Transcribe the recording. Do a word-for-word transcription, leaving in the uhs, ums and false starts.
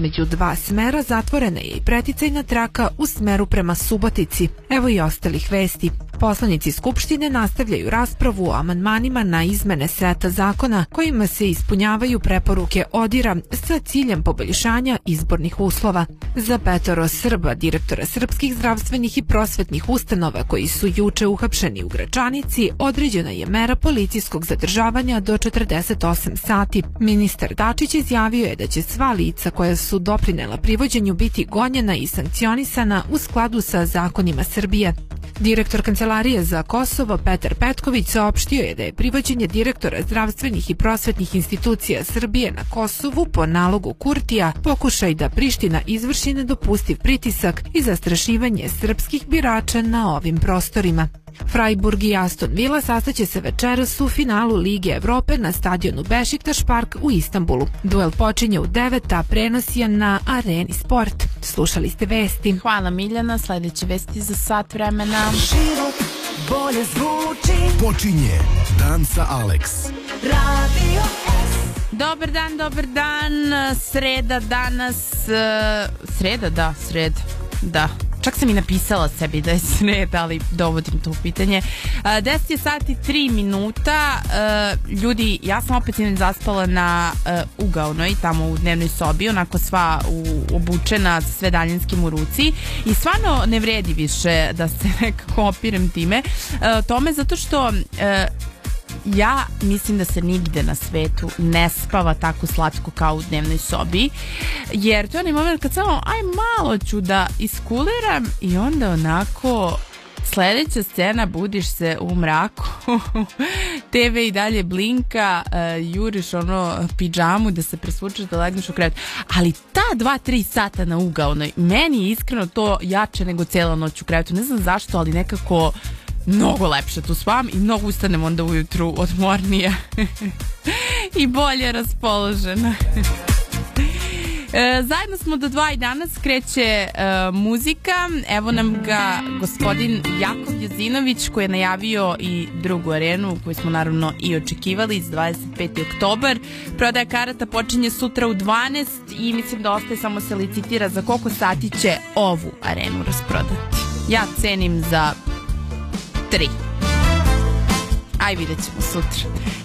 između dva smera zatvorena je i preticajna traka u smeru prema Subotici. Evo i ostalih vesti. Poslanici Skupštine nastavljaju raspravu o amandmanima na izmene seta zakona kojima se ispunjavaju preporuke ODIR-a sa ciljem poboljšanja izbornih uslova. Za petoro Srba, direktora srpskih zdravstvenih i prosvetnih ustanova koji su juče uhapšeni u Gračanici, određena je mera policijskog zadržavanja do četrdeset osam sati. Ministar Dačić izjavio je da će sva lica koja su doprinela privođenju biti gonjena i sankcionisana u skladu sa zakonima Srbije. Direktor Kancelarije za Kosovo Petar Petković saopštio je da je privođenje direktora zdravstvenih i prosvetnih institucija Srbije na Kosovu po nalogu Kurtija pokušaj da Priština izvrši nedopustiv pritisak i zastrašivanje srpskih birača na ovim prostorima. Freiburg i Aston Villa sastaće se večeras u finalu Lige Evrope na stadionu Bešiktaš Park u Istanbulu. Duel počinje u devet, a prenos je na Areni Sport. Slušali ste vesti. Hvala Miljana, sledeće vesti za sat vremena. Život bolje zvuči. Počinje Dan sa Alex. Radio S. Dobar dan, dobar dan. Sreda danas. Sreda, da, sreda. Da. Čak sam i napisala sebi da je sreda, ali dovodim to u pitanje. deset je sati tri minuta. Ljudi, ja sam opet sinoć zaspala na ugaonoj, tamo u dnevnoj sobi, onako sva obučena, sve daljinskim u ruci. I stvarno ne vredi više da se nekako opirem time. Tome zato što ja mislim da se nigde na svetu ne spava tako slatko kao u dnevnoj sobi, jer to je onaj moment kad samo aj malo ću da iskuliram i onda onako sledeća scena, budiš se u mraku, te ve i dalje blinka, uh, juriš ono pidžamu da se presvučeš da legneš u krevet, ali ta dva tri sata na ugaonoj, meni je iskreno to jače nego cela noć u krevetu, ne znam zašto, ali nekako mnogo lepše tu spavam i mnogo ustanem onda ujutru odmornije i bolje raspoložena. E, zajedno smo do dva i danas kreće e, muzika. Evo nam ga gospodin Jakov Jozinović koji je najavio i drugu arenu koju smo naravno i očekivali iz dvadeset peti oktobar. Prodaja karata počinje sutra u dvanaest i mislim da ostaje samo se licitira za koliko sati će ovu arenu rasprodati. Ja cenim za tri. Aj, vidjet ćemo sutra.